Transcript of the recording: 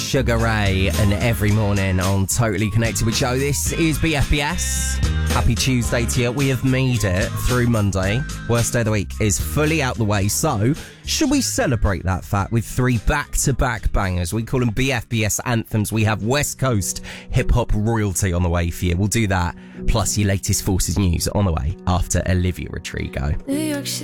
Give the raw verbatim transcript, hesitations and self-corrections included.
Sugar Ray, and every morning on Totally Connected with Joe. This is B F B S. Happy Tuesday to you. We have made it through Monday. Worst day of the week is fully out the way. So, should we celebrate that fact with three back-to-back bangers? We call them B F B S anthems. We have West Coast hip-hop royalty on the way for you. We'll do that. Plus your latest Forces news on the way after Olivia Rodrigo.